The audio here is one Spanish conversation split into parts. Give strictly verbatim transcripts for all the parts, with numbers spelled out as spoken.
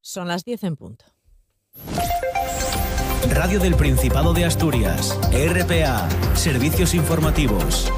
Son las diez en punto. Radio del Principado de Asturias, R P A, Servicios Informativos.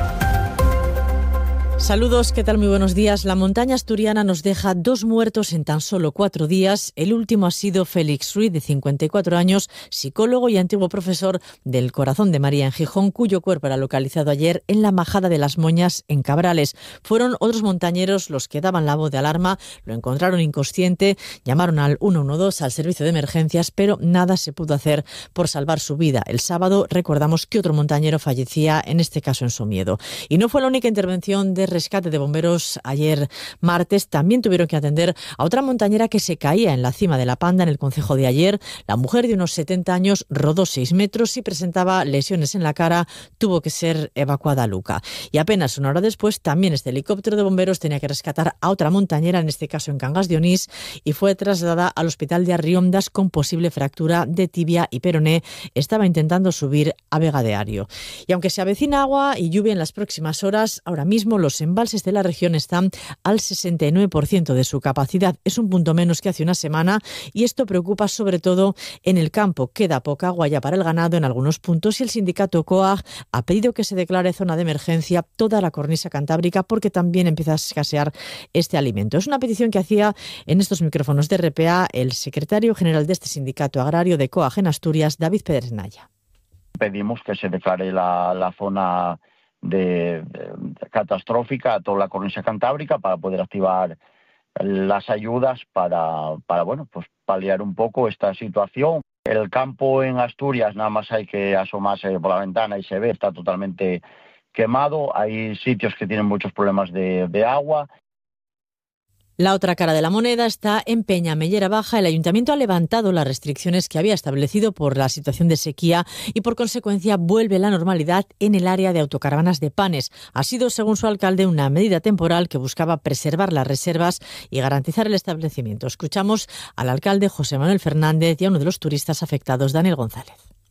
Saludos, ¿qué tal? Muy buenos días. La montaña asturiana nos deja dos muertos en tan solo cuatro días. El último ha sido Félix Ruiz, de cincuenta y cuatro años, psicólogo y antiguo profesor del Corazón de María en Gijón, cuyo cuerpo era localizado ayer en la Majada de las Moñas, en Cabrales. Fueron otros montañeros los que daban la voz de alarma, lo encontraron inconsciente, llamaron al uno uno dos, al servicio de emergencias, pero nada se pudo hacer por salvar su vida. El sábado recordamos que otro montañero fallecía, en este caso en Somiedo. Y no fue la única intervención de rescate de bomberos ayer martes. También tuvieron que atender a otra montañera que se caía en la cima de la Panda, en el concejo de Ayer. La mujer de unos setenta años rodó seis metros y presentaba lesiones en la cara. Tuvo que ser evacuada a Luca. Y apenas una hora después, también este helicóptero de bomberos tenía que rescatar a otra montañera, en este caso en Cangas de Onís, y fue trasladada al hospital de Arriondas con posible fractura de tibia y peroné. Estaba intentando subir a Vega de Ario. Y aunque se avecina agua y lluvia en las próximas horas, ahora mismo los embalses de la región están al sesenta y nueve por ciento de su capacidad. Es un punto menos que hace una semana y esto preocupa sobre todo en el campo. Queda poca agua ya para el ganado en algunos puntos y el sindicato COAG ha pedido que se declare zona de emergencia toda la cornisa cantábrica porque también empieza a escasear este alimento. Es una petición que hacía en estos micrófonos de R P A el secretario general de este sindicato agrario de COAG en Asturias, David Pérez Naya. Pedimos que se declare la, la zona De, de, de catastrófica a toda la cornisa cantábrica para poder activar las ayudas para, para bueno, pues paliar un poco esta situación. El campo en Asturias, nada más hay que asomarse por la ventana y se ve, está totalmente quemado. Hay sitios que tienen muchos problemas de, de agua. La otra cara de la moneda está en Peñamellera Baja. El ayuntamiento ha levantado las restricciones que había establecido por la situación de sequía y por consecuencia vuelve la normalidad en el área de autocaravanas de Panes. Ha sido, según su alcalde, una medida temporal que buscaba preservar las reservas y garantizar el establecimiento. Escuchamos al alcalde José Manuel Fernández y a uno de los turistas afectados, Daniel González.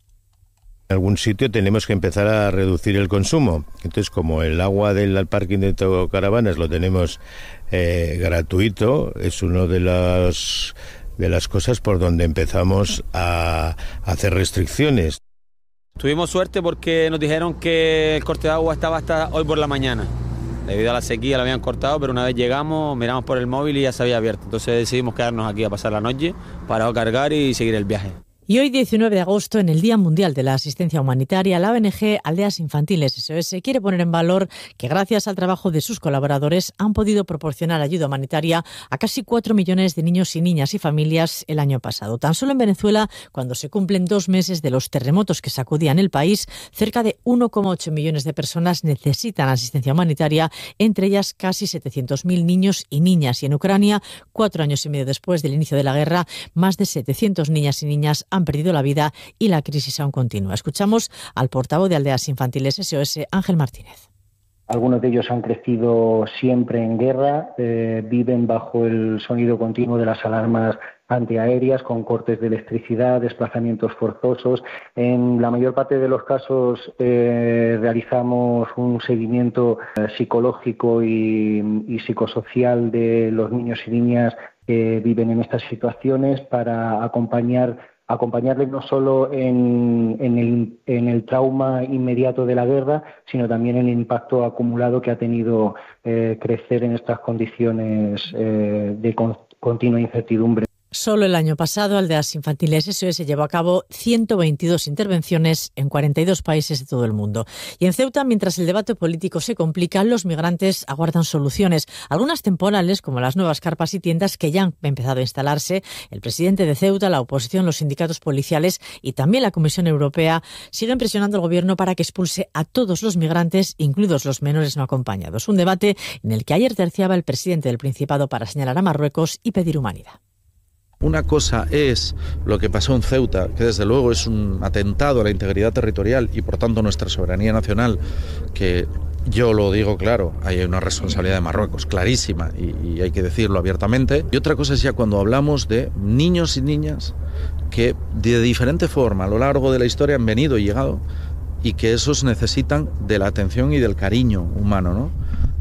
En algún sitio tenemos que empezar a reducir el consumo. Entonces, como el agua del parking de autocaravanas lo tenemos eh, gratuito, es una de las, de las cosas por donde empezamos a, a hacer restricciones. Tuvimos suerte porque nos dijeron que el corte de agua estaba hasta hoy por la mañana. Debido a la sequía lo habían cortado, pero una vez llegamos, miramos por el móvil y ya se había abierto. Entonces decidimos quedarnos aquí a pasar la noche para cargar y seguir el viaje. Y hoy, diecinueve de agosto, en el Día Mundial de la Asistencia Humanitaria, la O N G Aldeas Infantiles S O S quiere poner en valor que gracias al trabajo de sus colaboradores han podido proporcionar ayuda humanitaria a casi cuatro millones de niños y niñas y familias el año pasado. Tan solo en Venezuela, cuando se cumplen dos meses de los terremotos que sacudían el país, cerca de uno coma ocho millones de personas necesitan asistencia humanitaria, entre ellas casi setecientos mil niños y niñas. Y en Ucrania, cuatro años y medio después del inicio de la guerra, más de setecientas niñas y niñas han perdido la vida y la crisis aún continúa. Escuchamos al portavoz de Aldeas Infantiles S O S, Ángel Martínez. Algunos de ellos han crecido siempre en guerra, eh, viven bajo el sonido continuo de las alarmas antiaéreas, con cortes de electricidad, desplazamientos forzosos. En la mayor parte de los casos eh, realizamos un seguimiento eh, psicológico y, y psicosocial de los niños y niñas que viven en estas situaciones para acompañar acompañarles no solo en, en, el, en el trauma inmediato de la guerra, sino también en el impacto acumulado que ha tenido eh, crecer en estas condiciones eh, de con, continua incertidumbre. Solo el año pasado, Aldeas Infantiles S O S llevó a cabo ciento veintidós intervenciones en cuarenta y dos países de todo el mundo. Y en Ceuta, mientras el debate político se complica, los migrantes aguardan soluciones, algunas temporales, como las nuevas carpas y tiendas que ya han empezado a instalarse. El presidente de Ceuta, la oposición, los sindicatos policiales y también la Comisión Europea siguen presionando al gobierno para que expulse a todos los migrantes, incluidos los menores no acompañados. Un debate en el que ayer terciaba el presidente del Principado para señalar a Marruecos y pedir humanidad. Una cosa es lo que pasó en Ceuta, que desde luego es un atentado a la integridad territorial y por tanto nuestra soberanía nacional, que yo lo digo claro, hay una responsabilidad de Marruecos clarísima y, y hay que decirlo abiertamente. Y otra cosa es ya cuando hablamos de niños y niñas que de diferente forma a lo largo de la historia han venido y llegado y que esos necesitan de la atención y del cariño humano, ¿no?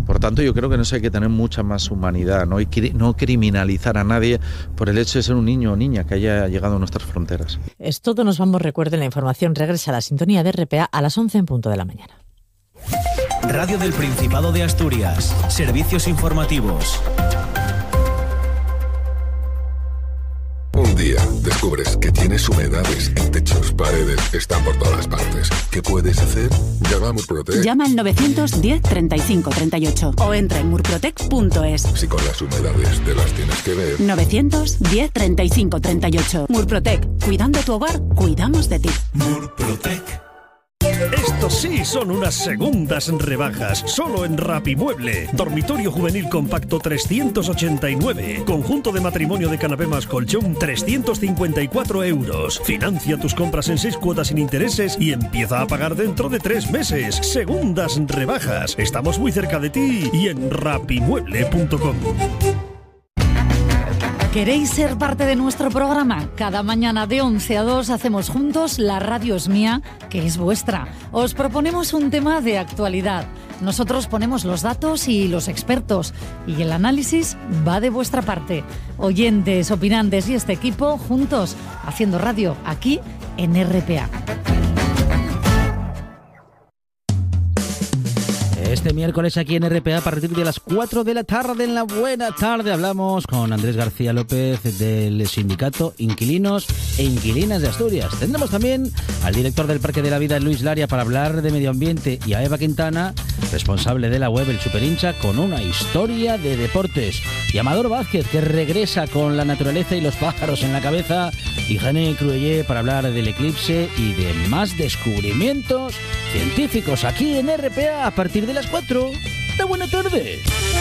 Por tanto, yo creo que en eso hay que tener mucha más humanidad, ¿no? Y cri- no criminalizar a nadie por el hecho de ser un niño o niña que haya llegado a nuestras fronteras. Es todo, nos vamos. Recuerden, la información regresa a la sintonía de R P A a las once en punto de la mañana. Radio del Principado de Asturias. Servicios informativos. Un día descubres que tienes humedades en techos, paredes, están por todas partes. ¿Qué puedes hacer? Llama a Murprotec. Llama al novecientos diez treinta y cinco treinta y ocho o entra en murprotec punto es. Si con las humedades te las tienes que ver. novecientos diez treinta y cinco treinta y ocho. Murprotec. Cuidando tu hogar, cuidamos de ti. Murprotec. Estos sí son unas segundas rebajas, solo en Rapimueble. Dormitorio juvenil compacto trescientos ochenta y nueve. Conjunto de matrimonio de canapé más colchón trescientos cincuenta y cuatro euros. Financia tus compras en seis cuotas sin intereses y empieza a pagar dentro de tres meses. Segundas rebajas. Estamos muy cerca de ti y en rapimueble punto com. ¿Queréis ser parte de nuestro programa? Cada mañana de once a dos hacemos juntos La Radio es mía, que es vuestra. Os proponemos un tema de actualidad. Nosotros ponemos los datos y los expertos, y el análisis va de vuestra parte. Oyentes, opinantes y este equipo juntos haciendo radio aquí en R P A. Este miércoles aquí en R P A a partir de las cuatro de la tarde, en la buena tarde, hablamos con Andrés García López del sindicato Inquilinos e Inquilinas de Asturias. Tendremos también al director del Parque de la Vida, Luis Laria, para hablar de medio ambiente, y a Eva Quintana, responsable de la web El Superhincha, con una historia de deportes. Y Amador Vázquez, que regresa con la naturaleza y los pájaros en la cabeza, y Jané Cruellé para hablar del eclipse y de más descubrimientos científicos aquí en R P A a partir de las cuatro. ¡La buena tarde!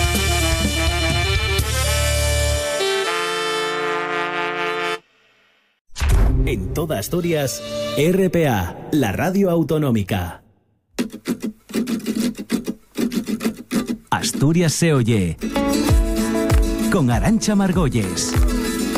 En toda Asturias, R P A, la radio autonómica. Asturias se oye. Con Arantxa Margolles.